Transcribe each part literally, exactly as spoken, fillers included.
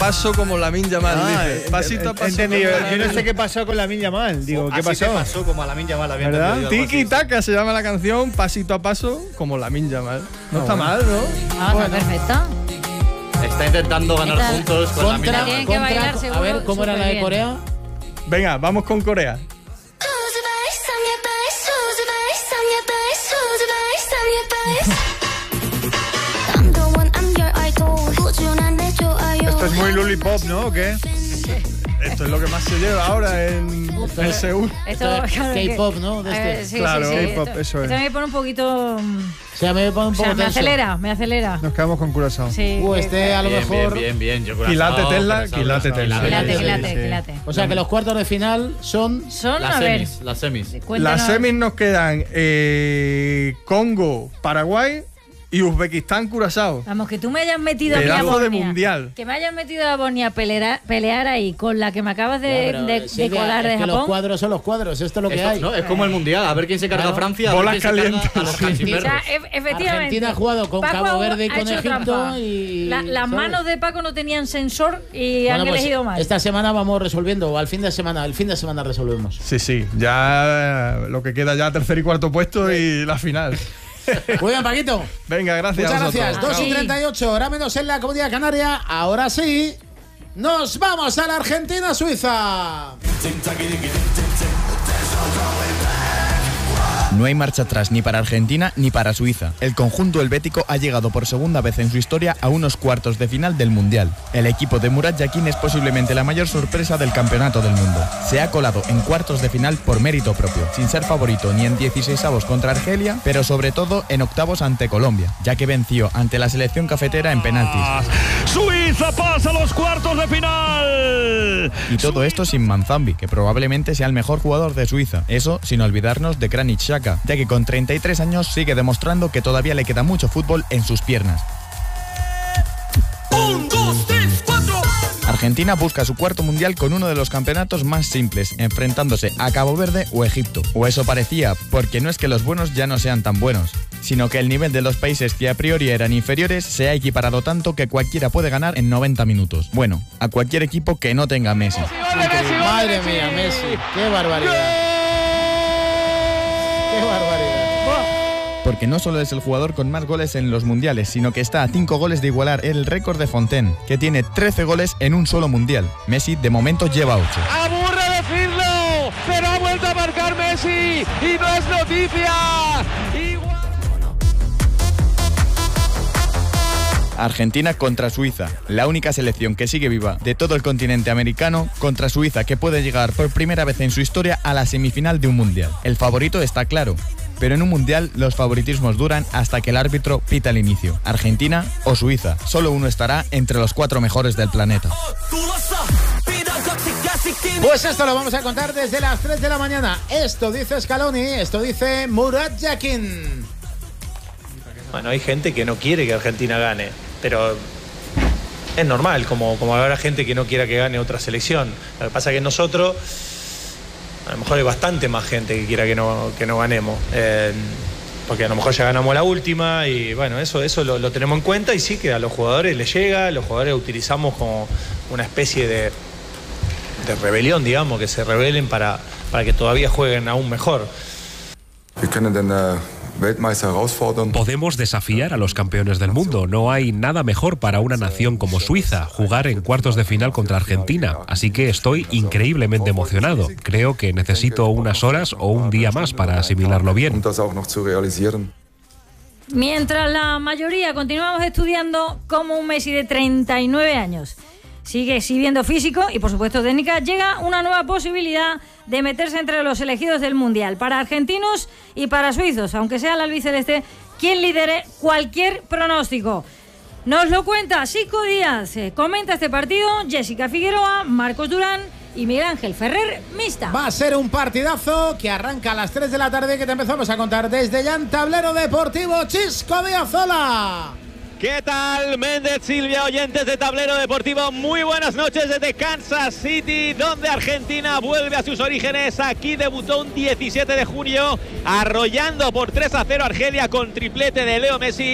paso como Lamine Yamal, Ah, dice. Pasito a paso. Entendido. como Yo no sé Lamine qué pasó con Lamine Yamal. Digo, ¿qué Así pasó? te pasó como a Lamine Yamal. había ¿Verdad? entendido algo Tiki así. Taka se llama la canción, pasito a paso como Lamine Yamal. No Ah, está bueno. mal, ¿no? Ah, está perfecto. Está intentando ganar Esta- puntos con Lamine Contra, Tienen Yamal. que contra- bailar a seguro ver, ¿cómo era la de superbién. Corea? Venga, vamos con Corea. Esto es muy lollipop, ¿no? ¿O qué? Esto es lo que más se lleva ahora en, en Seúl. Esto, Esto es claro que- K-pop, ¿no? De Eh, este. sí, Claro, sí, sí. K-pop, Esto- eso es. esto me pone un poquito. mm, O sea, me pone un O poco sea, me tenso. acelera, me acelera. Nos quedamos con Curazao. Sí. Uh, que- este a lo Bien, mejor. bien, bien, bien. Yo corazón, Quilate Tesla, corazón, quilate corazón. Tesla. Quilate, Sí, quilate, sí. quilate. O sea, que los cuartos de final son. Son, Las a ver, semis, las semis. cuéntanos. Las semis nos quedan eh, Congo, Paraguay y Uzbekistán, Curazao. Vamos, que tú me hayas metido a mí a Pedazo de Bosnia. mundial. Que me hayas metido a Bosnia a pelear, pelear ahí con la que me acabas de, Ya, pero, de- de Silvia, colar es de que los Japón. cuadros son los cuadros, esto es lo que Esto- hay. no, es como el mundial. A ver quién se carga Claro. a Francia. A ver Bolas quién se carga calientes. a los O sea, canchiperros. e- efectivamente. Argentina ha jugado con Paco Cabo Verde y ha con hecho Egipto trampa. y- La- las ¿sabes? manos de Paco no tenían sensor y Bueno, han pues, elegido mal. esta semana vamos resolviendo, o al fin de semana, el fin de semana resolvemos. Sí, sí, ya eh, lo que queda ya tercer y cuarto puesto y la final. Muy bien, Paquito. Venga, gracias. Muchas a vosotros. gracias. dos y Sí. treinta y ocho, hora menos en la Comunidad Canaria. Ahora sí, nos vamos a la Argentina-Suiza. No hay marcha atrás ni para Argentina ni para Suiza. El conjunto helvético ha llegado por segunda vez en su historia a unos cuartos de final del Mundial. El equipo de Murat Yakin es posiblemente la mayor sorpresa del campeonato del mundo. Se ha colado en cuartos de final por mérito propio, sin ser favorito ni en dieciseisavos contra Argelia, pero sobre todo en octavos ante Colombia, ya que venció ante la selección cafetera en penaltis. Suiza pasa a los cuartos de final. Y todo esto sin Manzambi, que probablemente sea el mejor jugador de Suiza. Eso sin olvidarnos de Granit Xhaka, ya que con treinta y tres años sigue demostrando que todavía le queda mucho fútbol en sus piernas. Un, dos, tres, cuatro. Argentina busca su cuarto mundial con uno de los campeonatos más simples, enfrentándose a Cabo Verde o Egipto. O eso parecía, porque no es que los buenos ya no sean tan buenos, sino que el nivel de los países que a priori eran inferiores se ha equiparado tanto que cualquiera puede ganar en noventa minutos. Bueno, a cualquier equipo que no tenga a Messi. Madre mía, Messi. Qué barbaridad. Qué barbaridad. Porque no solo es el jugador con más goles en los mundiales, sino que está a cinco goles de igualar el récord de Fontaine, que tiene trece goles en un solo mundial. Messi de momento lleva ocho. Aburre decirlo, pero ha vuelto a marcar Messi y no es noticia. Igual. Argentina contra Suiza, la única selección que sigue viva de todo el continente americano, contra Suiza, que puede llegar por primera vez en su historia a la semifinal de un mundial. El favorito está claro, pero en un mundial los favoritismos duran hasta que el árbitro pita el inicio. Argentina o Suiza, solo uno estará entre los cuatro mejores del planeta. Pues esto lo vamos a contar desde las tres de la mañana. Esto dice Scaloni, esto dice Murat Yakin. Bueno, hay gente que no quiere que Argentina gane, pero es normal, como, como habrá gente que no quiera que gane otra selección. Lo que pasa es que nosotros, a lo mejor hay bastante más gente que quiera que no, que no ganemos, eh, porque a lo mejor ya ganamos la última y bueno, eso, eso lo, lo tenemos en cuenta y sí que a los jugadores les llega, los jugadores utilizamos como una especie de, de rebelión, digamos, que se rebelen para, para que todavía jueguen aún mejor. Podemos desafiar a los campeones del mundo. No hay nada mejor para una nación como Suiza, jugar en cuartos de final contra Argentina. Así que estoy increíblemente emocionado. Creo que necesito unas horas o un día más para asimilarlo bien. Mientras la mayoría continuamos estudiando cómo un Messi de treinta y nueve años sigue exhibiendo físico y por supuesto técnica, llega una nueva posibilidad de meterse entre los elegidos del Mundial, para argentinos y para suizos, aunque sea el albiceleste quien lidere cualquier pronóstico. Nos lo cuenta Sico Díaz, comenta este partido Jessica Figueroa, Marcos Durán y Miguel Ángel Ferrer Mista. Va a ser un partidazo que arranca a las tres de la tarde, que te empezamos a contar desde ya en Tablero Deportivo. Chisco Díaz, hola. ¿Qué tal, Méndez, Silvia, oyentes de Tablero Deportivo? Muy buenas noches desde Kansas City, donde Argentina vuelve a sus orígenes. Aquí debutó un diecisiete de junio, arrollando por tres a cero a Argelia con triplete de Leo Messi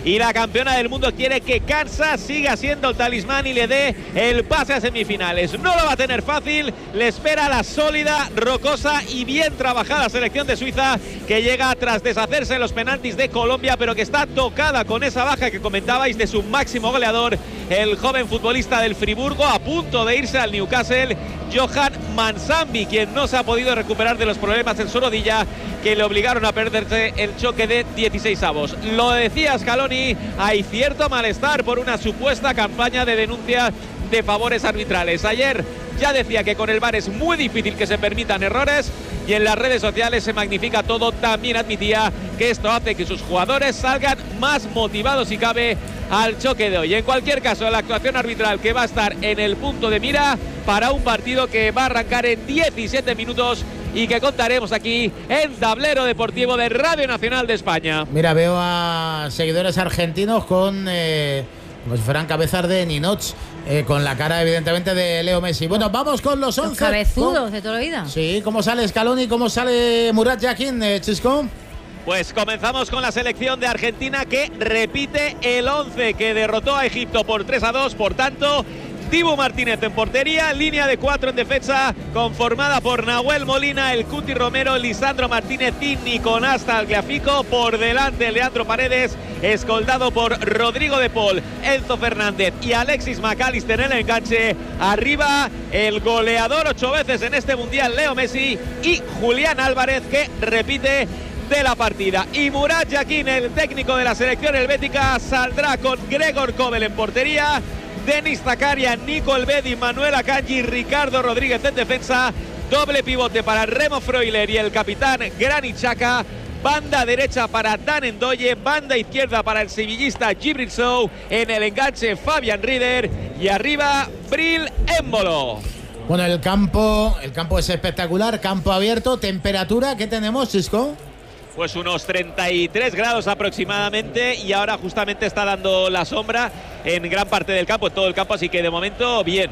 y la campeona del mundo quiere que Kansas siga siendo el talismán y le dé el pase a semifinales. No lo va a tener fácil, le espera la sólida, rocosa y bien trabajada selección de Suiza, que llega tras deshacerse en los penaltis de Colombia, pero que está tocada con esa baja que comentabais de su máximo goleador, el joven futbolista del Friburgo, a punto de irse al Newcastle, Johan Mansambi, quien no se ha podido recuperar de los problemas en su rodilla que le obligaron a perderse el choque de dieciséis avos. Lo decía Scaloni, hay cierto malestar por una supuesta campaña de denuncia de favores arbitrales. Ayer ya decía que con el V A R es muy difícil que se permitan errores, y en las redes sociales se magnifica todo. También admitía que esto hace que sus jugadores salgan más motivados si cabe al choque de hoy. En cualquier caso, la actuación arbitral que va a estar en el punto de mira para un partido que va a arrancar en diecisiete minutos y que contaremos aquí en Tablero Deportivo de Radio Nacional de España. Mira, veo a seguidores argentinos con eh, como si fueran cabezas de Ninots, eh, con la cara evidentemente de Leo Messi. Bueno, vamos con los once. Los cabezudos de toda la vida. Sí, ¿cómo sale Scaloni? ¿Cómo sale Murat Yakin, eh, Chisco? Pues comenzamos con la selección de Argentina, que repite el once que derrotó a Egipto por tres a dos. Por tanto, Dibu Martínez en portería, línea de cuatro en defensa conformada por Nahuel Molina, el Cuti Romero, Lisandro Martínez y Nicolás Tagliafico. Por delante Leandro Paredes, escoltado por Rodrigo de Paul, Enzo Fernández y Alexis McAllister en el enganche. Arriba el goleador ocho veces en este mundial, Leo Messi, y Julián Álvarez, que repite de la partida. Y Murat Yakin, el técnico de la selección helvética, saldrá con Gregor Kobel en portería, Denis Zakaria, Nico Elvedi, Manuel Akanji, Ricardo Rodríguez en defensa. Doble pivote para Remo Freuler y el capitán Granit Xhaka. Banda derecha para Dan Ndoye, banda izquierda para el sevillista Djibril Sow, en el enganche Fabian Rieder y arriba Bril Embolo. Bueno, el campo, el campo es espectacular, campo abierto. Temperatura, ¿qué tenemos, Chisco? Pues unos treinta y tres grados aproximadamente, y ahora justamente está dando la sombra en gran parte del campo, en todo el campo, así que de momento bien.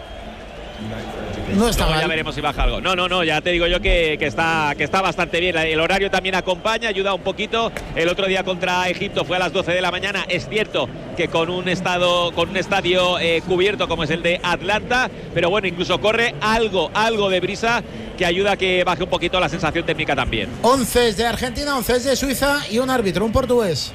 No está Luego mal. Ya veremos si baja algo. No, no, no, ya te digo yo que, que, está, que está bastante bien. El horario también acompaña, ayuda un poquito. El otro día contra Egipto fue a las doce de la mañana. Es cierto que con un, estado, con un estadio eh, cubierto como es el de Atlanta, pero bueno, incluso corre algo, algo de brisa que ayuda a que baje un poquito la sensación térmica también. once de Argentina, once de Suiza y un árbitro, un portugués.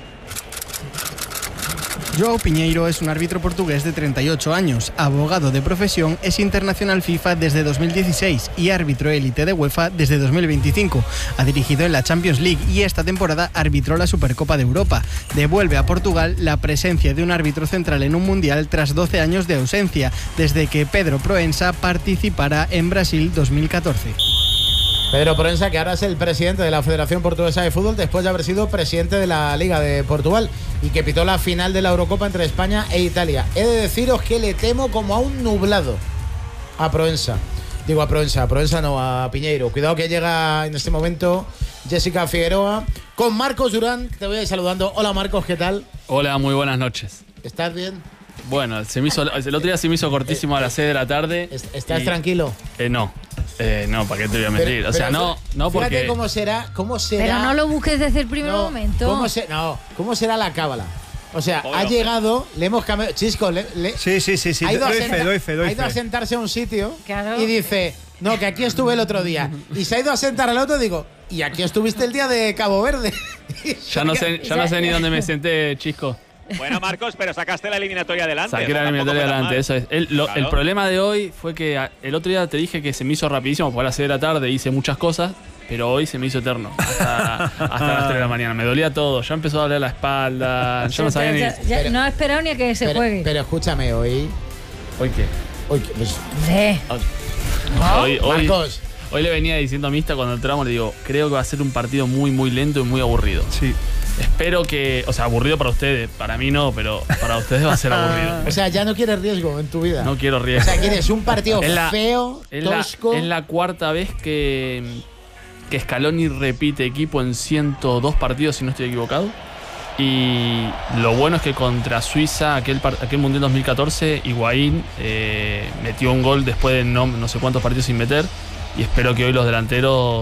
João Pinheiro es un árbitro portugués de treinta y ocho años, abogado de profesión, es internacional FIFA desde dos mil dieciséis y árbitro élite de UEFA desde dos mil veinticinco. Ha dirigido en la Champions League y esta temporada arbitró la Supercopa de Europa. Devuelve a Portugal la presencia de un árbitro central en un mundial tras doce años de ausencia, desde que Pedro Proença participara en Brasil dos mil catorce. Pedro Proença, que ahora es el presidente de la Federación Portuguesa de Fútbol después de haber sido presidente de la Liga de Portugal y que pitó la final de la Eurocopa entre España e Italia. He de deciros que le temo como a un nublado a Proença. Digo a Proença, a Proença no, a Pinheiro. Cuidado que llega en este momento Jessica Figueroa con Marcos Durán, que te voy a ir saludando. Hola Marcos, ¿qué tal? Hola, muy buenas noches. ¿Estás bien? Bueno, se me hizo, el otro día se me hizo cortísimo a las seis de la tarde. ¿Estás y, tranquilo? Eh, no. Eh, no, ¿para qué te voy a mentir? Pero, o sea, pero, no, no porque... Fíjate cómo será, cómo será... Pero no lo busques desde el primer no, momento. ¿cómo se, no, ¿cómo será la cábala? O sea, Pobre ha hombre. llegado, le hemos cambiado... Chisco, le, le, Sí, sí, sí, sí. ha ido, a, Doy senta- fe, doy fe, doy ha ido a fe. sentarse a un sitio Claro. y dice, no, que aquí estuve el otro día. Y se ha ido a sentar al otro y digo, y aquí estuviste el día de Cabo Verde. Ya no sé, ya no sé ni dónde me senté, Chisco. Bueno, Marcos, pero sacaste la eliminatoria adelante. Saqué o sea, la tampoco eliminatoria fue tan adelante, mal. eso es. El, lo- Claro. el problema de hoy fue que a- el otro día te dije que se me hizo rapidísimo, porque a las seis de la tarde hice muchas cosas, pero hoy se me hizo eterno, hasta, hasta las tres de la mañana. Me dolía todo, ya empezó a doler la espalda, yo no sabía ni... Ya- ya- Pero- no ha esperado ni a que se pero, juegue. pero escúchame, hoy... ¿Hoy qué? Hoy, pues, Eh, Hoy, hoy, Marcos, hoy le venía diciendo a Mista cuando entramos, le digo, creo que va a ser un partido muy, muy lento y muy aburrido. Sí. Espero que, o sea, aburrido para ustedes, para mí no, pero para ustedes va a ser aburrido. o sea, ya no quieres riesgo en tu vida. No quiero O riesgo. sea, quieres un partido Es la- feo, Es la, tosco... es la cuarta vez que, que Scaloni repite equipo en ciento dos partidos, si no estoy equivocado. Y lo bueno es que contra Suiza, aquel, par- aquel Mundial dos mil catorce, Higuaín eh, metió un gol después de no, no sé cuántos partidos sin meter. Y espero que hoy los delanteros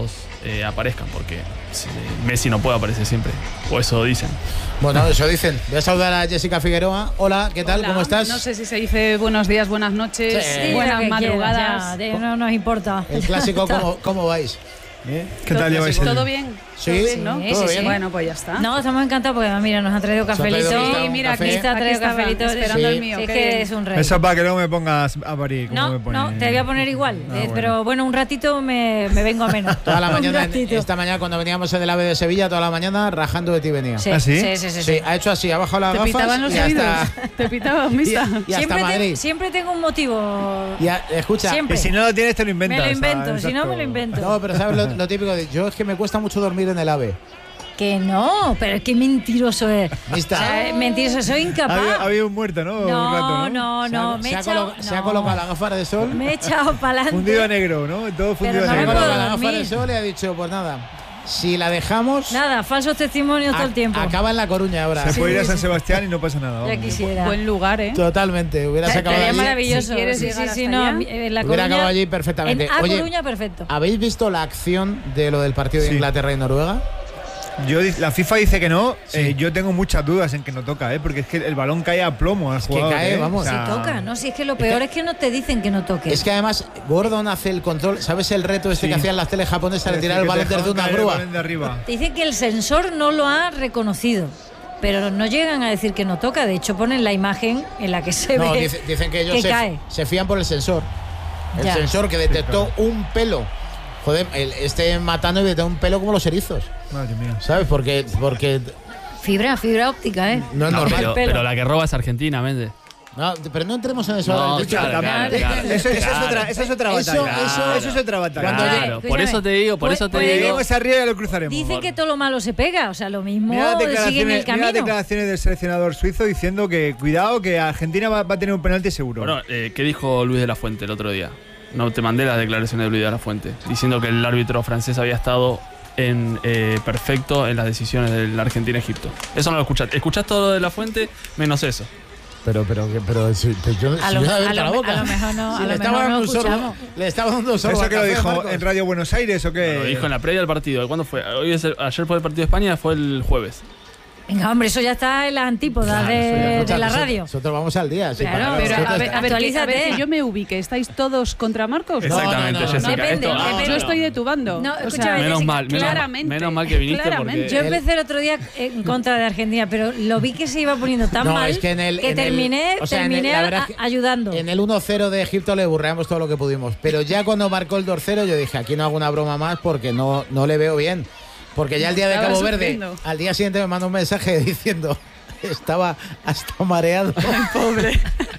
eh, aparezcan, porque si, Messi no puede aparecer siempre, o eso dicen. Bueno, eso dicen. Voy a saludar a Jessica Figueroa. Hola, ¿qué tal? Hola. ¿Cómo estás? No sé si se dice buenos días, buenas noches, Sí. buenas Sí, lo que madrugadas. quieras, ya, no nos importa. El clásico, ¿cómo, cómo vais? ¿Eh? ¿Qué tal lleváis el- ¿Todo bien? Sí, ¿Todo bien, ¿no? sí, ¿Todo sí, bien? Bueno, pues ya está. No, estamos encantados porque mira, nos han traído cafelito. traído Sí, un mira, café. aquí Te ha aquí traído estaba cafelito. esperando Sí. el mío. Sí, es qué que bien. es un rey. Eso es para que luego me pongas a parir. como No, me pone. no, te voy a poner igual. Ah, eh, bueno. Pero bueno, un ratito me, me vengo a menos. Toda la Un mañana, ratito. esta mañana cuando veníamos en el AVE de Sevilla, toda la mañana rajando de ti venía. Sí, ¿Ah, sí? sí, sí, sí, Sí, sí. ha hecho así, ha bajado las ¿Te gafas pitaban los y oídos? hasta, ¿Te pitaban, mista? y hasta Siempre, te- Madrid. siempre tengo un motivo. Y a- escucha, Siempre. Que si no lo tienes, te lo Me inventas. lo ah, invento, si no exacto. me lo invento. no, pero ¿sabes lo, lo típico? De, yo es que me cuesta mucho dormir en el AVE. Que no, pero es que mentiroso es. Mista. O sea, es mentiroso, soy incapaz. Había, había un muerto, ¿no? no, un rato, ¿no? no, Se ha- no, me se, he ha echado. colo- se ha no. colocado las gafas de sol. Me he echado para Fundido a adelante. negro, ¿no? Todo fundido Pero a no Se me ha negro. puedo colocado las gafas de dormir. sol y ha dicho, pues nada, si la dejamos, Nada, falsos testimonios todo el a- tiempo. acaba en La Coruña ahora. Se Sí, puede ir a sí, San sí. Sebastián y no pasa nada. Ya vamos. quisiera. Buen lugar, ¿eh? Totalmente, hubieras acabado Estaría allí. maravilloso. si quieres sí, llegar sí, sí, hasta no, allá. en La Hubiera Coruña. acabado allí perfectamente. En A Oye, Coruña, perfecto. ¿habéis visto la acción de lo del partido de Sí. Inglaterra y Noruega? Yo, di- la FIFA dice que no. Sí. eh, yo tengo muchas dudas en que no toca, ¿eh? Porque es que el balón cae a plomo al Es que jugador. cae, ¿eh? vamos. O sea, Si toca, ¿no? Si es que lo peor es que no te dicen que no toque. Es que además Gordon hace el control. ¿Sabes el reto este Sí. que hacían las teles japonesas de es tirar decir, el que balón te desde dejaban una caer el grúa? balón de arriba. Dicen que el sensor no lo ha reconocido, pero no llegan a decir que no toca. De hecho, ponen la imagen en la que se No, ve dice- dicen que ellos que se, cae. se fían por el sensor. El Ya. sensor que detectó un pelo. Joder, el, este matando y detectó un pelo como los erizos. Madre mía. ¿Sabes? Porque, porque Fibra, fibra óptica, ¿eh? no es No, normal. pero, pelo. pero la que roba es Argentina, Méndez. No, pero no entremos en eso. No, ahora. De hecho, claro, también- claro, claro. Eso, esa, Claro. es otra, esa es otra Eso- batalla. eso- eso es otra batalla. Cuando Claro, llegue- por escúchame. eso te digo, por Pues- eso te pues digo. Lleguemos arriba y ya lo cruzaremos. Dicen que todo lo malo se pega, o sea, lo mismo Mira las sigue en el declaraciones, mira las camino. declaraciones del seleccionador suizo diciendo que cuidado, que Argentina va, va a tener un penalti seguro. Bueno, eh, ¿qué dijo Luis de la Fuente el otro día? No te mandé las declaraciones de Luis de la Fuente, diciendo que el árbitro francés había estado en eh, perfecto en las decisiones del Argentina-Egipto. Eso no lo escuchaste. Escuchás todo lo de la Fuente, menos eso. Pero, pero, que- pero, si- pues yo, A si lo- yo no he a abierto lo- la boca. a lo mejor no- Si a le lo estaba mejor dando no un sorbo, escuchamos. le estaba dando un sorbo. ¿Eso al que lo café, dijo Marcos. en Radio Buenos Aires o qué? Lo dijo en la previa del partido. ¿Cuándo fue? Hoy es el- ayer fue el partido de España, fue el jueves. Venga, hombre, eso ya está en las antípodas de, Eso ya, de escucha, la nosotros- radio. Nosotros vamos al día. sí, Claro, para- Pero a nosotros- ver, a ver, que, a ver Actualízate. que yo me ubique. ¿Estáis todos contra Marcos? No, Exactamente, no, no, no, Jessica. depende, Esto- depende. Yo estoy de tu bando. No, O sea, escúchame, menos Jessica, mal, menos, claramente, menos mal que viniste claramente. porque Yo empecé el otro día en contra de Argentina, pero lo vi que se iba poniendo tan No, mal es que en el- en el- terminé, o sea, en el- terminé la a- verdad es que ayudando. En el uno cero de Egipto le burreamos todo lo que pudimos. Pero ya cuando marcó el dos cero, yo dije, aquí no hago una broma más porque no, no le veo bien. Porque ya el día de Estaba Cabo Verde, sufriendo. al día siguiente me mandó un mensaje diciendo, estaba hasta mareado. Pobre.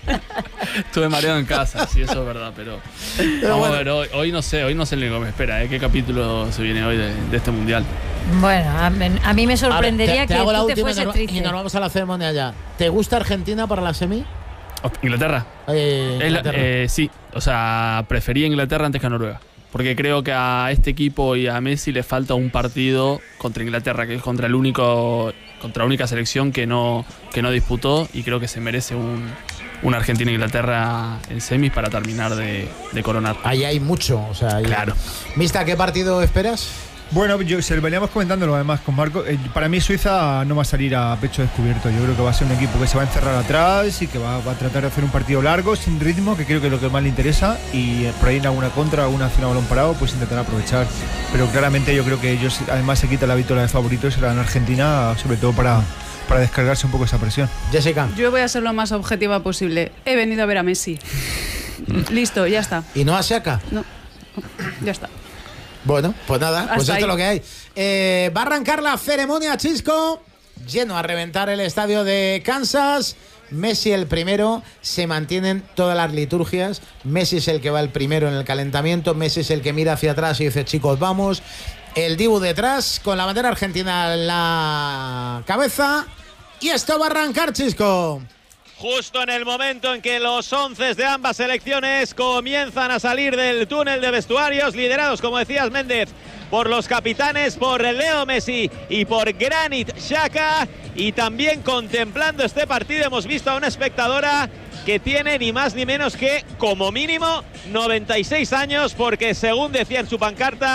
estuve mareado en casa, sí, eso es verdad, pero vamos a ver, hoy, hoy no sé, hoy no sé lo que me espera, ¿eh? ¿Qué capítulo se viene hoy de, de este mundial? Bueno, a, mí- a mí me sorprendería Ahora, te, te que hago la tú te última y fueses nos, triste. y nos vamos a la ceremonia ya. ¿Te gusta Argentina para la semi? Oh, ¿Inglaterra? Eh, Es la- Inglaterra. eh, sí, o sea, prefería Inglaterra antes que a Noruega. Porque creo que a este equipo y a Messi le falta un partido contra Inglaterra, que es contra el único, contra la única selección que no, que no disputó, y creo que se merece un, un Argentina-Inglaterra en semis para terminar de, de coronar. Ahí hay mucho. O sea, ahí- Claro. Mista, ¿qué partido esperas? Bueno, yo, se veníamos comentándolo además con Marco. eh, para mí Suiza no va a salir a pecho descubierto. Yo creo que va a ser un equipo que se va a encerrar atrás y que va, va a tratar de hacer un partido largo, sin ritmo, que creo que es lo que más le interesa. Y eh, por ahí en alguna contra, alguna acción a balón parado, pues intentar aprovechar. Pero claramente yo creo que ellos además se quitan la victoria de favorito y se la dan a Argentina, sobre todo para, para descargarse un poco esa presión. Jessica. Yo voy a ser lo más objetiva posible. He venido a ver a Messi. Listo, ya está. ¿Y no a Xhaka? No, ya está. Bueno, pues nada, pues Hasta esto ahí. es lo que hay. Eh, va a arrancar la ceremonia, Chisco. Lleno a reventar el estadio de Kansas. Messi el primero. Se mantienen todas las liturgias. Messi es el que va el primero en el calentamiento. Messi es el que mira hacia atrás y dice, chicos, vamos. El Dibu detrás con la bandera argentina en la cabeza. Y esto va a arrancar, Chisco. Justo en el momento en que los once de ambas selecciones comienzan a salir del túnel de vestuarios, liderados, como decías, Méndez, por los capitanes, por Leo Messi y por Granit Xhaka. Y también contemplando este partido hemos visto a una espectadora que tiene ni más ni menos que, como mínimo, noventa y seis años, porque según decía en su pancarta,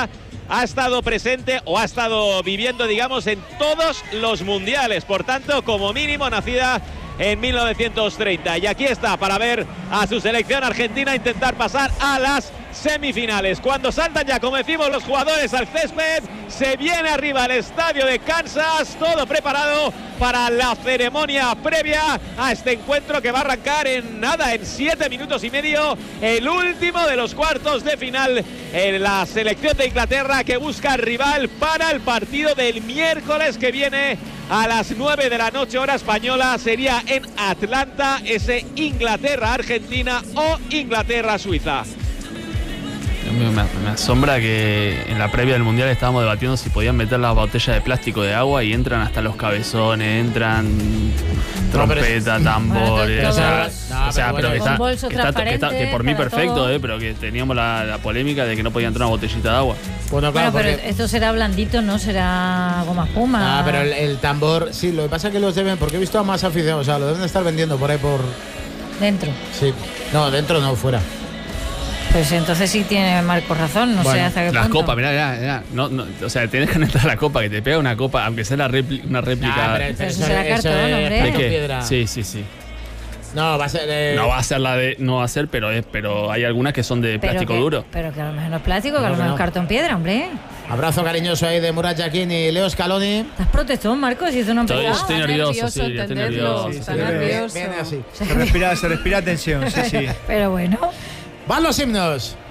ha estado presente o ha estado viviendo, digamos, en todos los mundiales. Por tanto, como mínimo, nacida en mil novecientos treinta. Y aquí está para ver a su selección argentina intentar pasar a las semifinales. Cuando saltan ya, como decimos, los jugadores al césped, se viene arriba al estadio de Kansas, todo preparado para la ceremonia previa a este encuentro que va a arrancar en nada, en siete minutos y medio, el último de los cuartos de final en la selección de Inglaterra, que busca rival para el partido del miércoles que viene a las nueve de la noche, hora española. Sería en Atlanta, ese Inglaterra-Argentina o Inglaterra-Suiza. Me, me, me asombra que en la previa del Mundial estábamos debatiendo si podían meter las botellas de plástico de agua y entran hasta los cabezones, entran trompeta, tambores. Bueno, o sea, no, o sea, pero que está, bolsos que, está, que, está, que por mí para perfecto, todo. eh, pero que teníamos la, la polémica de que no podía entrar una botellita de agua. Bueno, claro, Bueno, pero porque- esto será blandito, ¿no? Será goma espuma. Ah, pero el, el tambor, sí, lo que pasa es que los deben, porque he visto a más aficionados, o sea, lo deben de estar vendiendo por ahí por... Dentro. Sí, no, dentro no, fuera. Pues entonces sí tiene Marco razón, no sé Bueno, hasta qué las punto. copas, mirá, mirá, mirá. No, no, o sea, tienes que entrar a la copa, que te pega una copa, aunque sea la repli- una réplica. Ah, pero- pero eso será cartón, hombre. ¿De cartón qué? piedra. Sí, sí, sí. No, va a ser... eh, No va a ser la de. No va a ser, pero es, pero hay algunas que son de Pero plástico que- duro. Pero que a lo mejor no es plástico, que a No, lo que mejor no. es cartón piedra, hombre. Abrazo cariñoso ahí de Murat Yakin y Leo Scaloni. ¿Estás protestón, Marcos? Si eso no Estoy, empezó. estoy está nervioso, nervioso, sí, estoy entenderlo. nervioso. Sí, sí, está sí. nervioso. Viene así. Se respira, se respira tensión, sí, sí. Pero bueno. Van los himnos.